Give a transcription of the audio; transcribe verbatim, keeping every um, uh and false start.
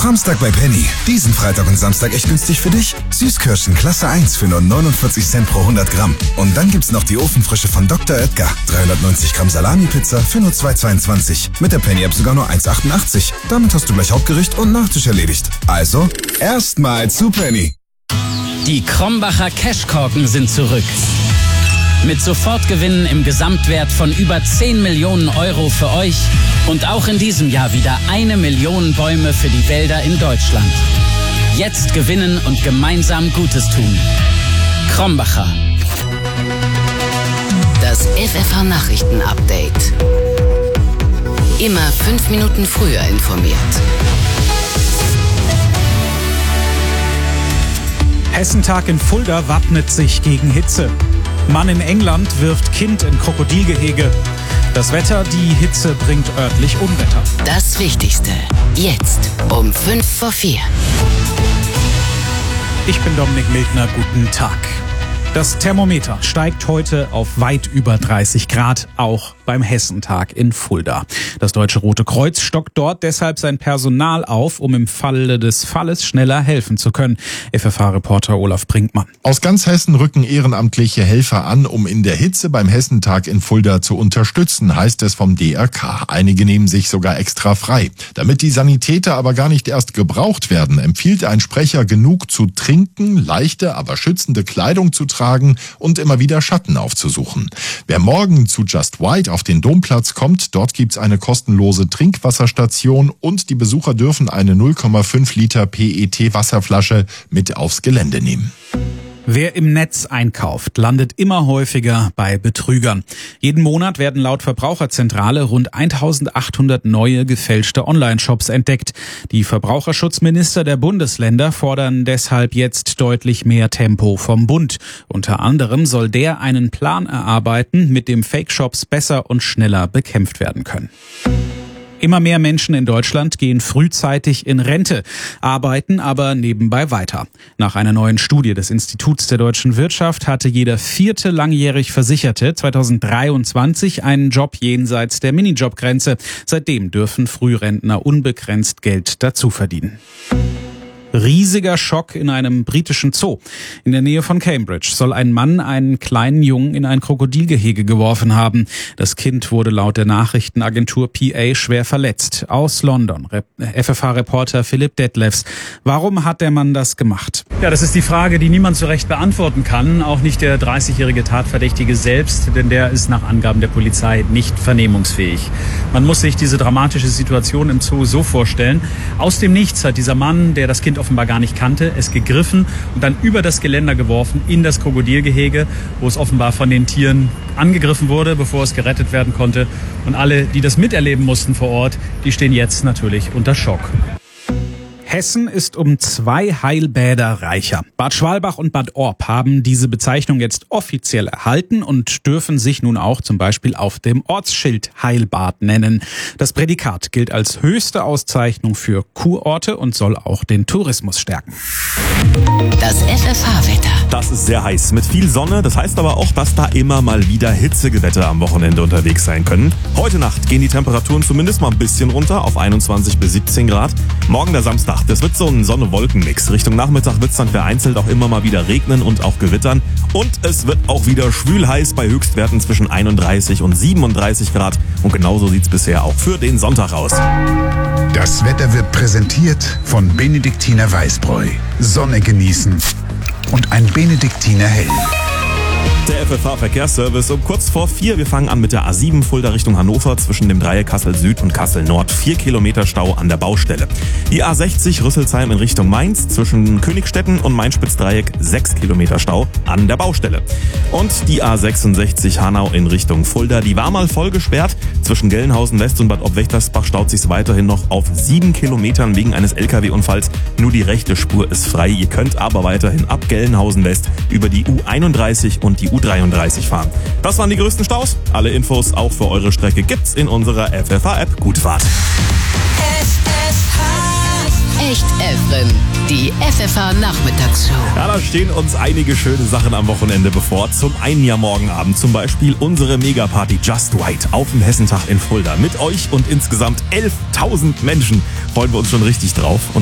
Samstag bei Penny. Diesen Freitag und Samstag echt günstig für dich. Süßkirschen Klasse eins für nur neunundvierzig Cent pro hundert Gramm. Und dann gibt's noch die Ofenfrische von Doktor Oetker. dreihundertneunzig Gramm Salami-Pizza für nur zwei Euro zweiundzwanzig. Mit der Penny-App sogar nur eins Euro achtundachtzig. Damit hast du gleich Hauptgericht und Nachtisch erledigt. Also, erstmal zu Penny. Die Krombacher Cashkorken sind zurück. Mit Sofortgewinnen im Gesamtwert von über zehn Millionen Euro für euch und auch in diesem Jahr wieder eine Million Bäume für die Wälder in Deutschland. Jetzt gewinnen und gemeinsam Gutes tun. Krombacher. Das F F H-Nachrichten-Update. Immer fünf Minuten früher informiert. Hessentag in Fulda wappnet sich gegen Hitze. Mann in England wirft Kind in Krokodilgehege. Das Wetter, die Hitze bringt örtlich Unwetter. Das Wichtigste, jetzt um fünf vor vier. Ich bin Dominik Mildner, guten Tag. Das Thermometer steigt heute auf weit über dreißig Grad, auch beim Hessentag in Fulda. Das Deutsche Rote Kreuz stockt dort deshalb sein Personal auf, um im Falle des Falles schneller helfen zu können. F F H-Reporter Olaf Brinkmann. Aus ganz Hessen rücken ehrenamtliche Helfer an, um in der Hitze beim Hessentag in Fulda zu unterstützen, heißt es vom D R K. Einige nehmen sich sogar extra frei. Damit die Sanitäter aber gar nicht erst gebraucht werden, empfiehlt ein Sprecher, genug zu trinken, leichte, aber schützende Kleidung zu tragen und immer wieder Schatten aufzusuchen. Wer morgen zu Just White auf den Domplatz kommt, dort gibt's eine kostenlose Trinkwasserstation und die Besucher dürfen eine null Komma fünf Liter P E T-Wasserflasche mit aufs Gelände nehmen. Wer im Netz einkauft, landet immer häufiger bei Betrügern. Jeden Monat werden laut Verbraucherzentrale rund eintausendachthundert neue gefälschte Online-Shops entdeckt. Die Verbraucherschutzminister der Bundesländer fordern deshalb jetzt deutlich mehr Tempo vom Bund. Unter anderem soll der einen Plan erarbeiten, mit dem Fake-Shops besser und schneller bekämpft werden können. Immer mehr Menschen in Deutschland gehen frühzeitig in Rente, arbeiten aber nebenbei weiter. Nach einer neuen Studie des Instituts der deutschen Wirtschaft hatte jeder vierte langjährig Versicherte zweitausenddreiundzwanzig einen Job jenseits der Minijobgrenze. Seitdem dürfen Frührentner unbegrenzt Geld dazu verdienen. Riesiger Schock in einem britischen Zoo. In der Nähe von Cambridge soll ein Mann einen kleinen Jungen in ein Krokodilgehege geworfen haben. Das Kind wurde laut der Nachrichtenagentur P A schwer verletzt. Aus London, F F H-Reporter Philipp Detlefs. Warum hat der Mann das gemacht? Ja, das ist die Frage, die niemand so recht beantworten kann. Auch nicht der dreißigjährige Tatverdächtige selbst, denn der ist nach Angaben der Polizei nicht vernehmungsfähig. Man muss sich diese dramatische Situation im Zoo so vorstellen. Aus dem Nichts hat dieser Mann, der das Kind offenbar gar nicht kannte, es gegriffen und dann über das Geländer geworfen in das Krokodilgehege, wo es offenbar von den Tieren angegriffen wurde, bevor es gerettet werden konnte. Und alle, die das miterleben mussten vor Ort, die stehen jetzt natürlich unter Schock. Hessen ist um zwei Heilbäder reicher. Bad Schwalbach und Bad Orb haben diese Bezeichnung jetzt offiziell erhalten und dürfen sich nun auch zum Beispiel auf dem Ortsschild Heilbad nennen. Das Prädikat gilt als höchste Auszeichnung für Kurorte und soll auch den Tourismus stärken. Das F F H-Wetter. Das ist sehr heiß mit viel Sonne. Das heißt aber auch, dass da immer mal wieder Hitzegewitter am Wochenende unterwegs sein können. Heute Nacht gehen die Temperaturen zumindest mal ein bisschen runter auf einundzwanzig bis siebzehn Grad. Morgen der Samstag. Das wird so ein Sonne-Wolken-Mix. Richtung Nachmittag wird es dann vereinzelt auch immer mal wieder regnen und auch gewittern. Und es wird auch wieder schwül heiß bei Höchstwerten zwischen einunddreißig und siebenunddreißig Grad. Und genauso sieht es bisher auch für den Sonntag aus. Das Wetter wird präsentiert von Benediktiner Weißbräu. Sonne genießen und ein Benediktiner Hell. Der F F H-Verkehrsservice um kurz vor vier. Wir fangen an mit der A sieben Fulda Richtung Hannover zwischen dem Dreieck Kassel Süd und Kassel Nord. Vier Kilometer Stau an der Baustelle. Die A sechzig Rüsselsheim in Richtung Mainz zwischen Königstetten und Main-Spitz-Dreieck. Sechs Kilometer Stau an der Baustelle. Und die A sechsundsechzig Hanau in Richtung Fulda. Die war mal voll gesperrt. Zwischen Gelnhausen West und Bad Obwächtersbach staut sich's weiterhin noch auf sieben Kilometern wegen eines L K W-Unfalls. Nur die rechte Spur ist frei. Ihr könnt aber weiterhin ab Gelnhausen West über die U einunddreißig und die U dreiunddreißig fahren. Das waren die größten Staus. Alle Infos auch für eure Strecke gibt's in unserer F F H-App. Gute Fahrt. F F H. Echt Evren. Die F F H-Nachmittagsshow. Ja, da stehen uns einige schöne Sachen am Wochenende bevor. Zum einen ja morgen Abend zum Beispiel unsere Megaparty Just White auf dem Hessentag in Fulda. Mit euch und insgesamt elftausend Menschen freuen wir uns schon richtig drauf. Und